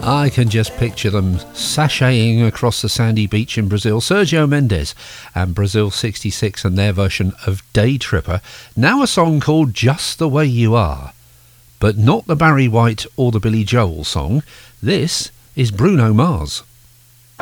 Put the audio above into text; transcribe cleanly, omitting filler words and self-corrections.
I can just picture them sashaying across the sandy beach in Brazil. Sergio Mendes and Brazil 66 and their version of Day Tripper. Now a song called Just the Way You Are. But not the Barry White or the Billy Joel song. This is Bruno Mars.